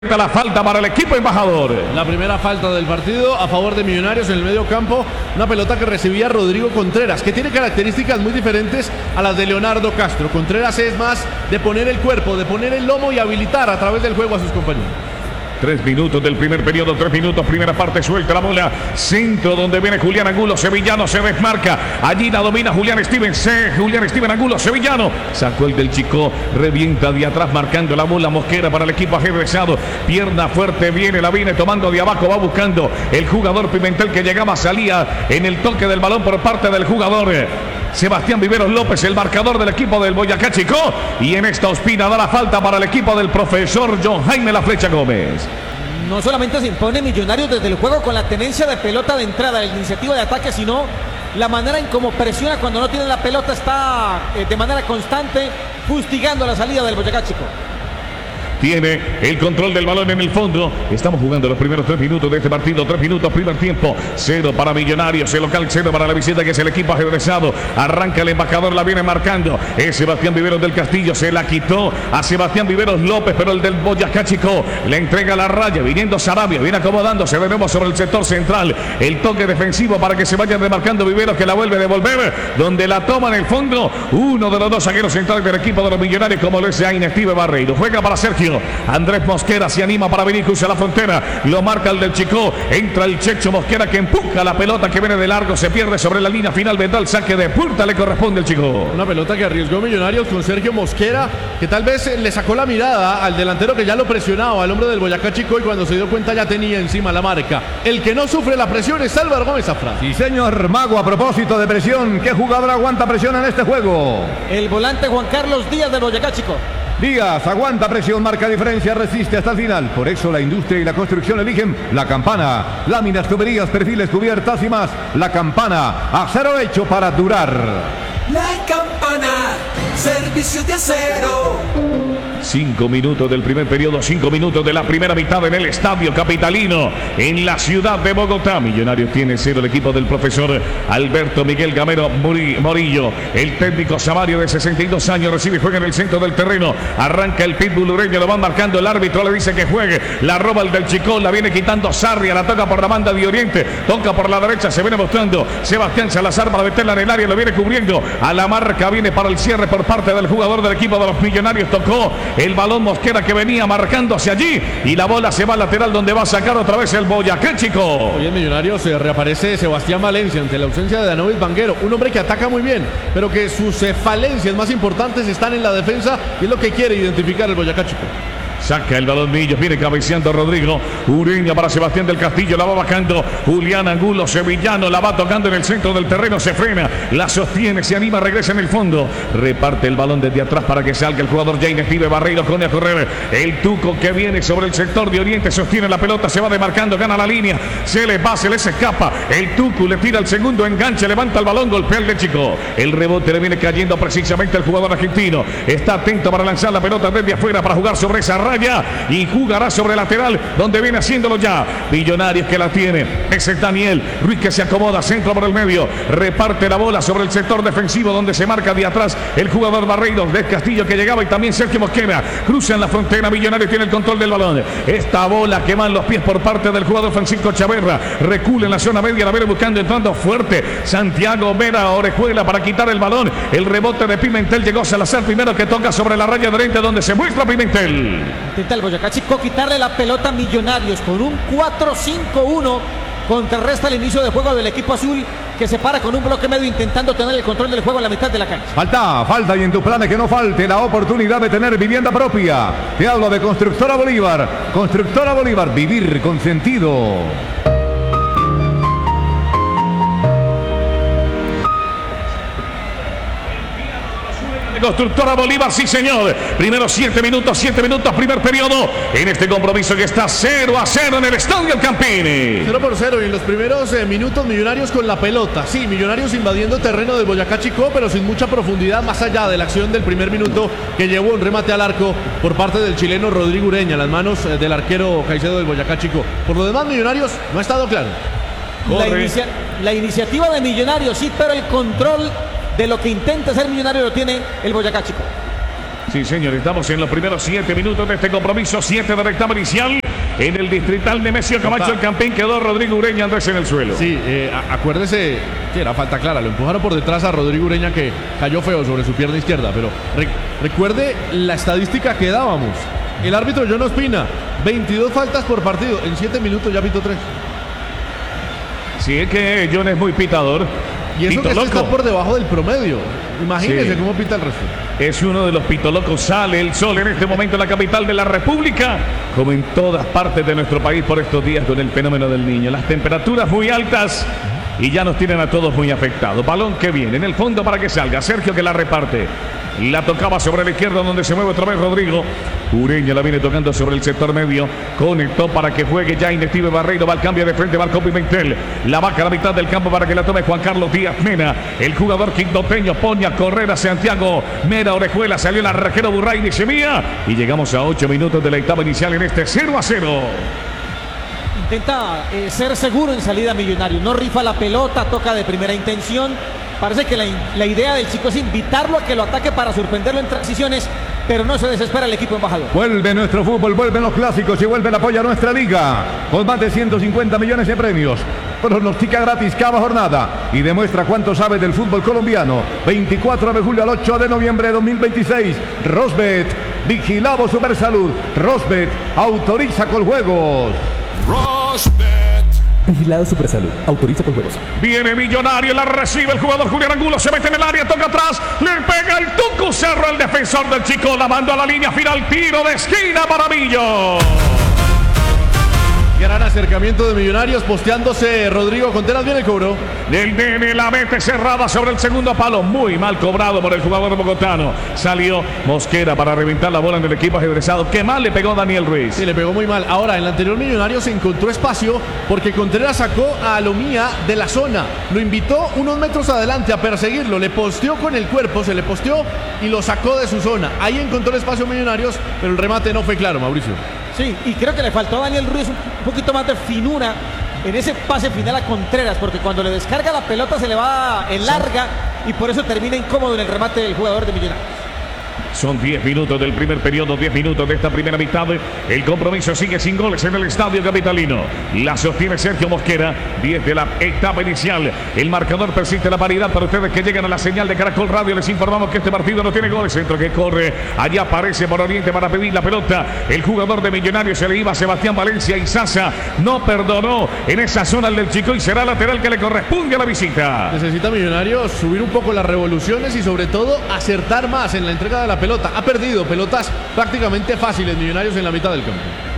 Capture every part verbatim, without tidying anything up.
La falta para el equipo embajador. La primera falta del partido a favor de Millonarios en el medio campo. Una pelota que recibía Rodrigo Contreras, que tiene características muy diferentes a las de Leonardo Castro. Contreras es más de poner el cuerpo, de poner el lomo y habilitar a través del juego a sus compañeros. Tres minutos del primer periodo, tres minutos, primera parte, suelta la bola, centro donde viene Julián Angulo, Sevillano se desmarca, allí la domina Julián Steven, C, Julián Steven Angulo, Sevillano, sacó el del Chico, revienta de atrás marcando la bola, Mosquera para el equipo ajedrezado, pierna fuerte, viene, la viene tomando de abajo, va buscando el jugador Pimentel que llegaba, salía en el toque del balón por parte del jugador Sebastián Viveros López, el marcador del equipo del Boyacá Chico, y en esta Ospina da la falta para el equipo del profesor John Jaime La Flecha Gómez. No solamente se impone Millonarios desde el juego con la tenencia de pelota de entrada, la iniciativa de ataque, sino la manera en cómo presiona cuando no tiene la pelota, está eh, de manera constante fustigando la salida del Boyacá Chico. Tiene el control del balón en el fondo. Estamos jugando los primeros tres minutos de este partido. Tres minutos, primer tiempo. Cero para Millonarios. El local, cero para la visita, que es el equipo ajedrezado. Arranca el embajador, la viene marcando. Es Sebastián Viveros del Castillo. Se la quitó a Sebastián Viveros López, pero el del Boyacá Chico le entrega la raya. Viniendo Sarabia, viene acomodándose de nuevo sobre el sector central. El toque defensivo para que se vayan remarcando Viveros, que la vuelve a devolver. Donde la toma en el fondo uno de los dos zagueros centrales del equipo de los Millonarios, como lo es Aine Steve Barreiro. Juega para Sergio. Andrés Mosquera se anima para venir, cruza la frontera, lo marca el del Chico, entra el Checho Mosquera que empuja la pelota que viene de largo, se pierde sobre la línea final, vendrá el saque de puerta, le corresponde al Chico. Una pelota que arriesgó Millonarios con Sergio Mosquera, que tal vez le sacó la mirada al delantero que ya lo presionaba, al hombre del Boyacá Chico, y cuando se dio cuenta ya tenía encima la marca. El que no sufre la presión es Álvaro Gómez Zafra. Sí, señor Mago, a propósito de presión, ¿qué jugador aguanta presión en este juego? El volante Juan Carlos Díaz del Boyacá Chico. Díaz aguanta presión, marca diferencia, resiste hasta el final. Por eso la industria y la construcción eligen La Campana. Láminas, tuberías, perfiles, cubiertas y más. La Campana, acero hecho para durar. La Campana, servicios de acero. Cinco minutos del primer periodo, cinco minutos de la primera mitad en el Estadio Capitalino, en la ciudad de Bogotá. Millonarios tiene cero el equipo del profesor Alberto Miguel Gamero Morillo. El técnico Samario, de sesenta y dos años, recibe y juega en el centro del terreno. Arranca el pitbull ureño, lo van marcando el árbitro, le dice que juegue. La roba el del Chico, la viene quitando Sarria, la toca por la banda de Oriente, toca por la derecha, se viene mostrando Sebastián Salazar para meterla en el área, lo viene cubriendo. A la marca viene para el cierre por parte del jugador del equipo de los Millonarios. Tocó el balón Mosquera, que venía marcando hacia allí, y la bola se va al lateral, donde va a sacar otra vez el Boyacá Chico. Hoy en Millonarios se reaparece Sebastián Valencia ante la ausencia de Danovis Vanguero, un hombre que ataca muy bien, pero que sus eh, falencias más importantes están en la defensa, y es lo que quiere identificar el Boyacá Chico. Saca el balón Millos, viene cabeceando Rodrigo Ureña para Sebastián del Castillo, la va bajando Julián Angulo, Sevillano, la va tocando en el centro del terreno, se frena, la sostiene, se anima, regresa en el fondo, reparte el balón desde atrás para que salga el jugador Jaime Steve Barreiro, con a correr el Tuco, que viene sobre el sector de Oriente, sostiene la pelota, se va demarcando, gana la línea, se le va, se les escapa, el Tuco le tira el segundo enganche, levanta el balón, golpea el de Chico, el rebote le viene cayendo precisamente al jugador argentino, está atento para lanzar la pelota desde afuera, para jugar sobre esa raya, y jugará sobre lateral, donde viene haciéndolo ya Millonarios, que la tiene, es el Daniel Ruiz, que se acomoda, centro por el medio, reparte la bola sobre el sector defensivo, donde se marca de atrás el jugador Barreiro del Castillo, que llegaba, y también Sergio Mosquera, cruza en la frontera. Millonarios tiene el control del balón, esta bola que va en los pies por parte del jugador Francisco Chaverra, recula en la zona media, la viene buscando, entrando fuerte Santiago Vera Orejuela para quitar el balón, el rebote de Pimentel, llegó Salazar primero, que toca sobre la raya de Oriente, donde se muestra Pimentel. Intenta el Boyacá Chico quitarle la pelota a Millonarios con un cuatro cinco uno. Contrarresta el inicio de juego del equipo azul, que se para con un bloque medio intentando tener el control del juego en la mitad de la cancha. Falta, falta, y en tu plan que no falte la oportunidad de tener vivienda propia. Te hablo de Constructora Bolívar. Constructora Bolívar, vivir con sentido. Constructora Bolívar, sí señor. Primero siete minutos, siete minutos, primer periodo en este compromiso que está cero a cero en el Estadio El Campini. cero por cero, y en los primeros eh, minutos Millonarios con la pelota. Sí, Millonarios invadiendo terreno del Boyacá Chico, pero sin mucha profundidad más allá de la acción del primer minuto, que llevó un remate al arco por parte del chileno Rodrigo Ureña, las manos eh, del arquero Caicedo del Boyacá Chico. Por lo demás, Millonarios no ha estado claro. La, inicia la iniciativa de Millonarios sí, pero el control de lo que intenta hacer Millonario lo tiene el Boyacá Chico. Sí, señor, estamos en los primeros siete minutos de este compromiso, siete de rectamo inicial. En el distrital Nemesio Camacho, el campeón quedó Rodrigo Ureña Andrés en el suelo. Sí, eh, acuérdese que era falta clara, lo empujaron por detrás a Rodrigo Ureña, que cayó feo sobre su pierna izquierda, pero re recuerde la estadística que dábamos. El árbitro John Ospina, veintidós faltas por partido, en siete minutos ya pitó tres. Sí, es que John es muy pitador. Y eso Pito que loco. está por debajo del promedio. Imagínense Sí. cómo pita el resto. Es uno de los pitolocos. Sale el sol en este momento en la capital de la República, como en todas partes de nuestro país por estos días con el fenómeno del niño. Las temperaturas muy altas y ya nos tienen a todos muy afectados. Balón que viene en el fondo para que salga. Sergio que la reparte. La tocaba sobre la izquierda donde se mueve otra vez Rodrigo. Ureña la viene tocando sobre el sector medio. Conectó para que juegue ya Inactive Barreiro. Va al cambio de frente, Marco Pimentel. La vaca a la mitad del campo para que la tome Juan Carlos Díaz Mena. El jugador quindoteño pone a correr a Santiago Mera Orejuela. Salió el arraquero Burray de Semilla. Y llegamos a ocho minutos de la etapa inicial en este cero a cero. Intenta eh, ser seguro en salida Millonario. No rifa la pelota, toca de primera intención. Parece que la, la idea del chico es invitarlo a que lo ataque para sorprenderlo en transiciones, pero no se desespera el equipo embajador. Vuelve nuestro fútbol, vuelven los clásicos y vuelve el apoyo a nuestra liga. Con más de ciento cincuenta millones de premios. Pronostica gratis cada jornada y demuestra cuánto sabe del fútbol colombiano. veinticuatro de julio al ocho de noviembre de dos mil veintiséis. Rosbet, Vigilado Supersalud. Rosbet, autoriza con juegos. Vigilado Supersalud. Autoriza con juegos. Viene Millonario, la recibe el jugador Julián Angulo, se mete en el área, toca atrás, le pega el Tucu Cerro, el defensor del Chico, la manda a la línea final, tiro de esquina para Millo. Gran acercamiento de Millonarios, posteándose Rodrigo Conteras, viene el cobro. Del nene la mete cerrada sobre el segundo palo, muy mal cobrado por el jugador bogotano. Salió Mosquera para reventar la bola en el equipo ajedrezado. Qué mal le pegó Daniel Ruiz. Sí, le pegó muy mal. Ahora, en el anterior Millonarios se encontró espacio porque Contreras sacó a Alomía de la zona. Lo invitó unos metros adelante a perseguirlo. Le posteó con el cuerpo, se le posteó y lo sacó de su zona. Ahí encontró el espacio Millonarios, pero el remate no fue claro, Mauricio. Sí, y creo que le faltó a Daniel Ruiz un poquito más de finura en ese pase final a Contreras, porque cuando le descarga la pelota se le va en larga y por eso termina incómodo en el remate del jugador de Millonarios. Son diez minutos del primer periodo, diez minutos de esta primera mitad. El compromiso sigue sin goles en el estadio capitalino. La sostiene Sergio Mosquera, diez de la etapa inicial. El marcador persiste la paridad para ustedes que llegan a la señal de Caracol Radio. Les informamos que este partido no tiene goles. Centro que corre, allá aparece por Oriente para pedir la pelota. El jugador de Millonarios se le iba a Sebastián Valencia y Sasa no perdonó en esa zona del Chico y será lateral que le corresponde a la visita. Necesita Millonarios subir un poco las revoluciones y sobre todo acertar más en la entrega de la pelota. Ha perdido pelotas prácticamente fáciles Millonarios en la mitad del campo.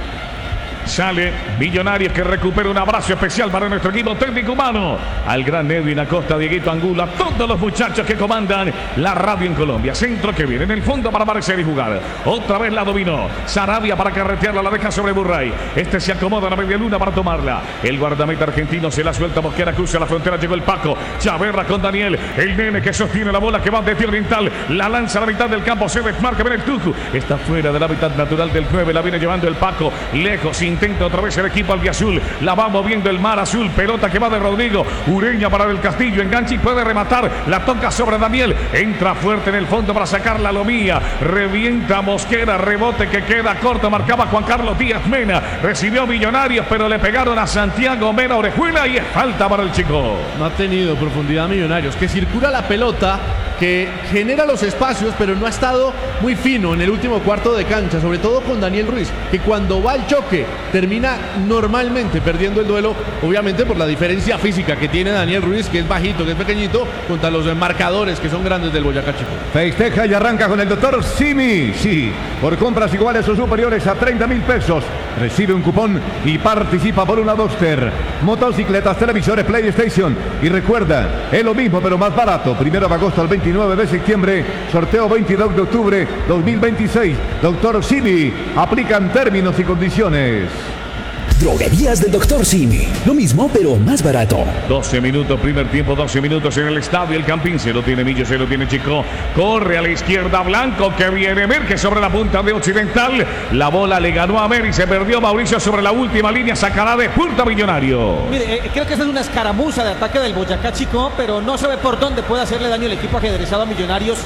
Sale Millonarios que recupera un abrazo especial para nuestro equipo técnico humano. Al gran Edwin Acosta, Dieguito Angulo, a todos los muchachos que comandan la radio en Colombia. Centro que viene en el fondo para aparecer y jugar. Otra vez la dominó. Sarabia para carretearla, la deja sobre Burray. Este se acomoda a la media luna para tomarla. El guardameta argentino se la suelta. Mosquera cruza la frontera, llegó el Paco. Chaverra con Daniel. El nene que sostiene la bola que va desde Oriental. La lanza a la mitad del campo. Se desmarca, viene el Tucu. Está fuera del hábitat natural del nueve. La viene llevando el Paco. Lejos, intenta otra vez el equipo albiazul. La va moviendo el mar azul. Pelota que va de Rodrigo. Ureña para el Castillo. Engancha y puede rematar. La toca sobre Daniel. Entra fuerte en el fondo para sacar la Lomía. Revienta Mosquera. Rebote que queda corto. Marcaba Juan Carlos Díaz Mena. Recibió Millonarios, pero le pegaron a Santiago Mena Orejuela y es falta para el Chico. No ha tenido profundidad Millonarios, que circula la pelota, que genera los espacios, pero no ha estado muy fino en el último cuarto de cancha, sobre todo con Daniel Ruiz, que cuando va al choque termina normalmente perdiendo el duelo, obviamente por la diferencia física que tiene Daniel Ruiz, que es bajito, que es pequeñito, contra los marcadores que son grandes del Boyacá Chico. Festeja y arranca con el doctor Simi. Sí, por compras iguales o superiores a treinta mil pesos. Recibe un cupón y participa por una Duster, motocicletas, televisores, PlayStation. Y recuerda, es lo mismo pero más barato. Primero de agosto al veintinueve de septiembre. Sorteo veintidós de octubre dos mil veintiséis. doctor Simi. Aplican términos y condiciones. Droguerías del doctor Simi. Lo mismo, pero más barato. doce minutos, primer tiempo, doce minutos en el estadio. El Campín se lo tiene Millo, se lo tiene Chico. Corre a la izquierda Blanco que viene Mer, sobre la punta de Occidental. La bola le ganó a Mer y se perdió Mauricio sobre la última línea. Sacará de punta Millonario. Mire, eh, creo que esa es una escaramuza de ataque del Boyacá Chico, pero no se ve por dónde puede hacerle daño el equipo ajedrezado a Millonarios.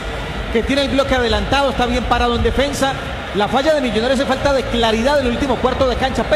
que tiene el bloque adelantado, está bien parado en defensa. La falla de Millonarios es falta de claridad en el último cuarto de cancha.